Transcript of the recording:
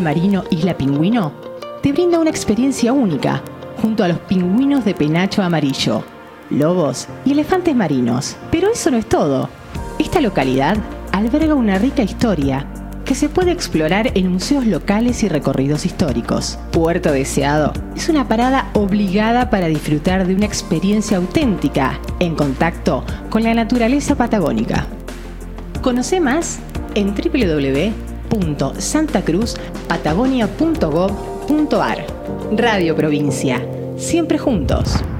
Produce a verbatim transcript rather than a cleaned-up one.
Marino Isla Pingüino te brinda una experiencia única junto a los pingüinos de penacho amarillo, lobos y elefantes marinos. Pero eso no es todo. Esta localidad alberga una rica historia que se puede explorar en museos locales y recorridos históricos. Puerto Deseado es una parada obligada para disfrutar de una experiencia auténtica en contacto con la naturaleza patagónica. Conoce más en doble u doble u doble u punto santa cruz patagonia punto gov punto ar. Radio Provincia, siempre juntos.